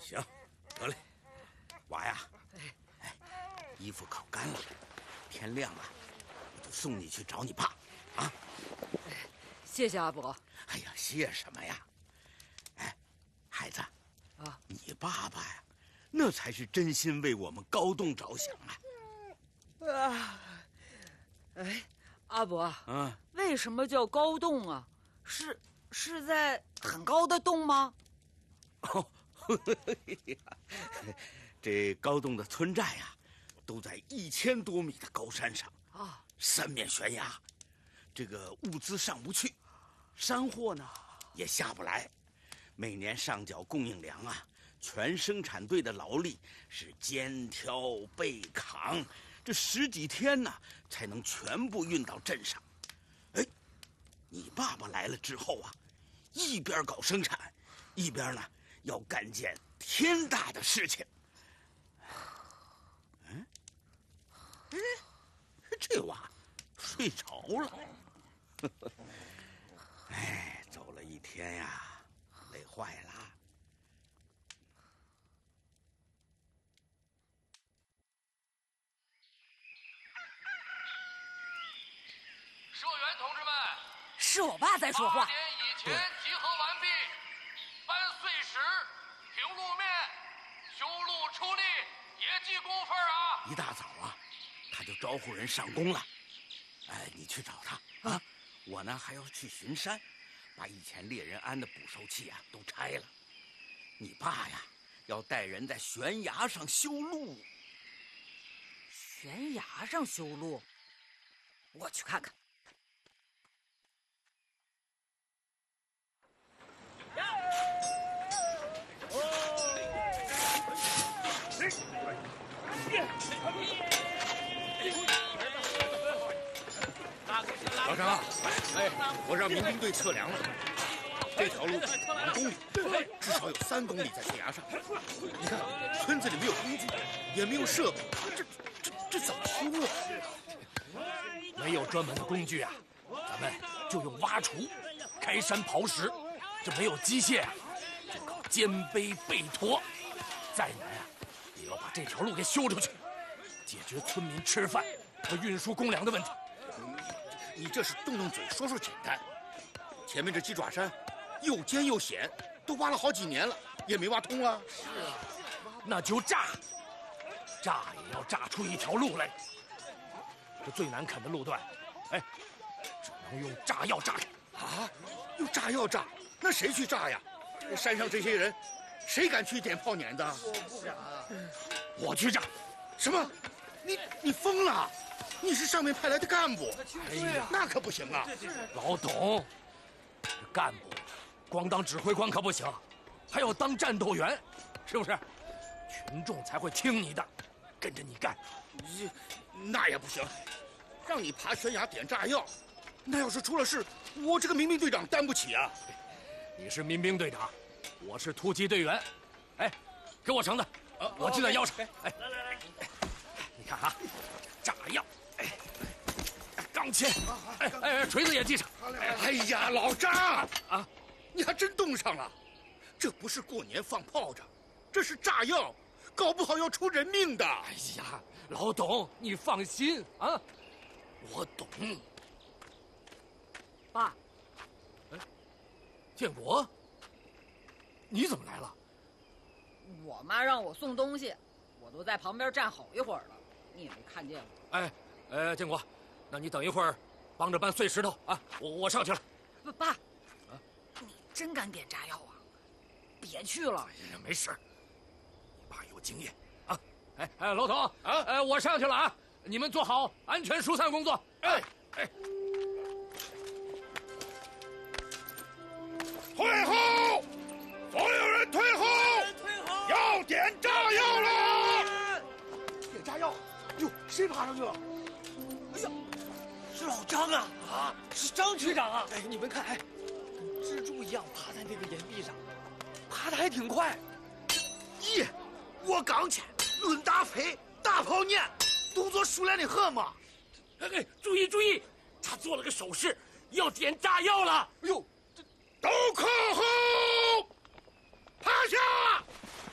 行，得嘞，娃呀，哎，衣服烤干了，天亮了，我就送你去找你爸，啊。 谢谢阿伯。 哎呀，谢什么呀？哎，孩子， 啊， 你爸爸呀，那才是真心为我们高栋着想啊。 啊，哎，阿伯，为什么叫高洞啊？是在很高的洞吗？ 哦，这高洞的村寨呀，都在1000多米的高山上啊，三面悬崖，这个物资上不去，山货呢也下不来，每年上缴供应粮啊，全生产队的劳力是肩挑背扛，这10几天呢才能全部运到镇上。哎，你爸爸来了之后啊，一边搞生产，一边呢要干件天大的事情。这娃睡着了。哎，走了一天呀，累坏了。 社员同志们， 是我爸在说话。 8点以前集合完毕，搬碎石、平路面、修路出力，也记工分啊！ 一大早啊，他就招呼人上工了。哎，你去找他啊！我呢还要去巡山，把以前猎人安的捕兽器啊都拆了。你爸呀，要带人在悬崖上修路。 悬崖上修路，我去看看。 老张啊，哎，我让民兵队测量了，这条路5公里，至少有3公里在悬崖上。你看，村子里没有工具，也没有设备，这怎么修啊？ 没有专门的工具啊，咱们就用挖锄、开山刨石。这没有机械啊，就靠肩背背驮。再难啊，也要把这条路给修出去，解决村民吃饭和运输公粮的问题。 你这是动动嘴说说简单，前面这鸡爪山又尖又险，都挖了好几年了，也没挖通啊。 是啊，那就炸也要炸出一条路来。这最难啃的路段，哎，只能用炸药炸开。 啊，用炸药炸？那谁去炸呀？山上这些人，谁敢去点炮碾子？ 我去炸。 什么？你疯了？你是上面派来的干部？ 哎呀， 那可不行啊！ 老董，干部光当指挥官可不行，还要当战斗员，是不是？群众才会听你的，跟着你干。 那也不行，让你爬悬崖点炸药，那要是出了事，我这个民兵队长担不起啊！ 你是民兵队长，我是突击队员。哎，给我绳子，我系在腰上。哎，来，你看啊，炸药，钢钎，锤子也系上。 哎呀，老张啊，你还真动上了！这不是过年放炮仗，这是炸药，搞不好要出人命的。 哎呀，老董，你放心啊，我懂。 爸， 建国，你怎么来了？ 我妈让我送东西，我都在旁边站好一会儿了，你也没看见我。 建国，那你等一会儿，帮着搬碎石头啊！我上去了。 爸，你真敢点炸药啊？别去了。 哎呀，没事，你爸有经验啊。老董啊，我上去了啊，你们做好安全疏散工作。哎。 退后！所有人退后！要点炸药了！ 点炸药！哟，谁爬上去了？哎呀，是老张啊！啊，是张局长啊！哎，你们看，蜘蛛一样爬在那个岩壁上，爬得还挺快。 咦，我刚去，论打飞，大炮撵，动作熟练的很嘛。 注意，他做了个手势，要点炸药了。 哎呦！都靠后！